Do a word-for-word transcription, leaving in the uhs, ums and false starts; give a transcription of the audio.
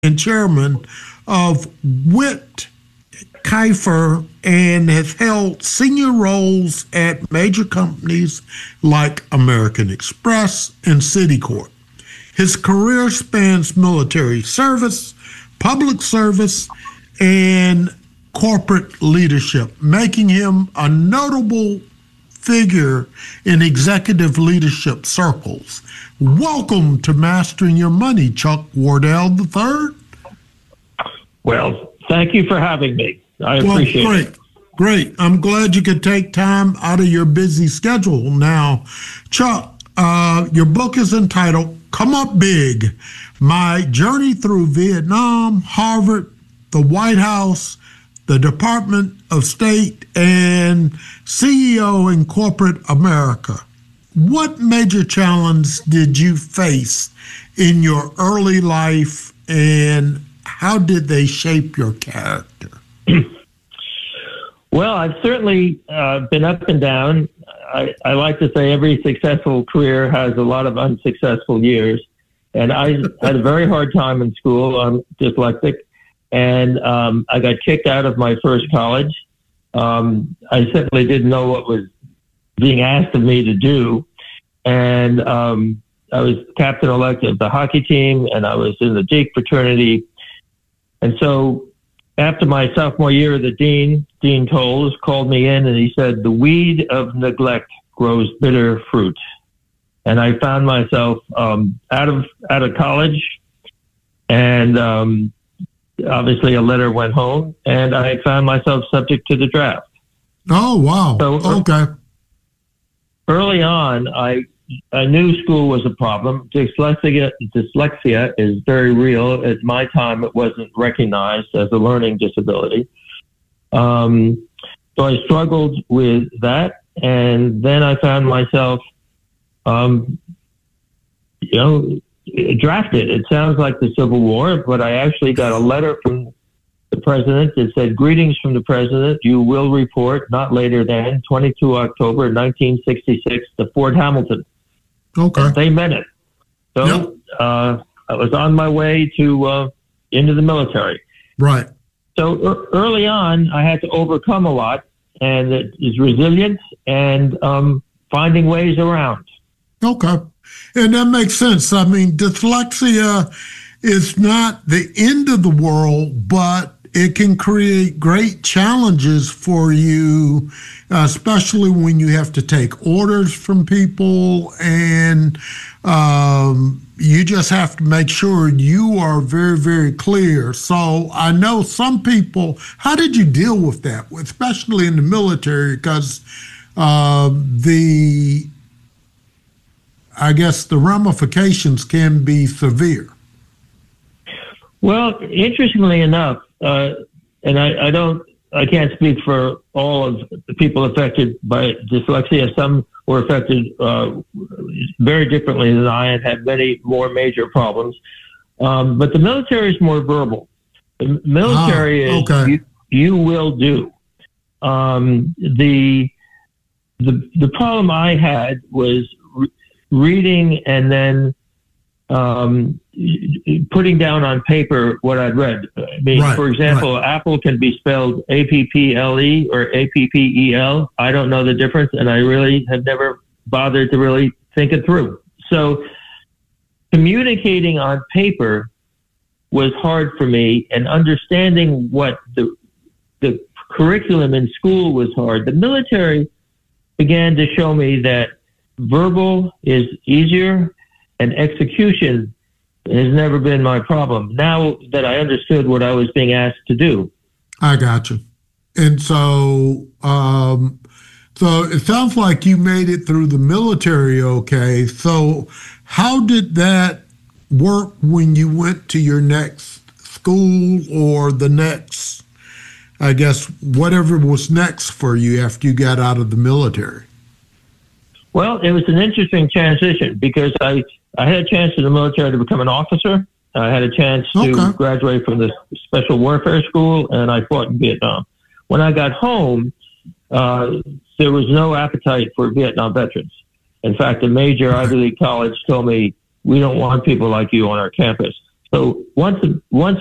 and chairman of Witt Kiefer and has held senior roles at major companies like American Express and Citicorp. His career spans military service, public service, and corporate leadership, making him a notable figure in executive leadership circles. Welcome to Mastering Your Money, Chuck Wardell the third. Well, thank you for having me. I well, appreciate great, it. Great. I'm glad you could take time out of your busy schedule. Now, Chuck, uh, your book is entitled Come Up Big, My Journey Through Vietnam, Harvard, the White House, the Department of State, and C E O in corporate America. What major challenge did you face in your early life, and how did they shape your character? Well, I've certainly uh, been up and down. I, I like to say every successful career has a lot of unsuccessful years. And I had a very hard time in school. I'm dyslexic. And um, I got kicked out of my first college. Um, I simply didn't know what was being asked of me to do. And um, I was captain-elect of the hockey team, and I was in the Deke fraternity. And so after my sophomore year, the dean, Dean Tolles, called me in, and he said, the weed of neglect grows bitter fruit. And I found myself um, out of out of college, and um, obviously a letter went home, and I found myself subject to the draft. Oh, wow. So, okay. Early on, I I knew school was a problem. Dyslexia, dyslexia is very real. At my time, it wasn't recognized as a learning disability. Um, so I struggled with that, and then I found myself, um, you know, drafted. It sounds like the Civil War, but I actually got a letter from the president that said, greetings from the president. You will report not later than twenty-second of October, nineteen sixty-six to Fort Hamilton. Okay. And they meant it. So yep. uh, I was on my way to uh, into the military. Right. So er- early on, I had to overcome a lot, and it is resilience and um, finding ways around. Okay. And that makes sense. I mean, dyslexia is not the end of the world, but it can create great challenges for you, especially when you have to take orders from people, and um, you just have to make sure you are very, very clear. So I know some people, how did you deal with that, especially in the military? Because uh, the, I guess the ramifications can be severe. Well, interestingly enough, uh, and I, I don't, I can't speak for all of the people affected by dyslexia. Some were affected uh, very differently than I, and had many more major problems. Um, but the military is more verbal. The military ah, okay. is you, you will do. Um, the the the problem I had was re- reading and then um, putting down on paper what I'd read. I mean, right, for example, right. Apple can be spelled A P P L E or A P P E L. I don't know the difference, and I really have never bothered to really think it through. So communicating on paper was hard for me, and understanding what the the curriculum in school was hard. The military began to show me that verbal is easier, and execution has never been my problem. Now that I understood what I was being asked to do. I got you. And so, um, so it sounds like you made it through the military okay. So how did that work when you went to your next school or the next, I guess, whatever was next for you after you got out of the military? Well, it was an interesting transition because I, I had a chance in the military to become an officer. I had a chance to okay. graduate from the Special Warfare School, and I fought in Vietnam. When I got home, uh, there was no appetite for Vietnam veterans. In fact, a major Ivy League college told me, we don't want people like you on our campus. So once once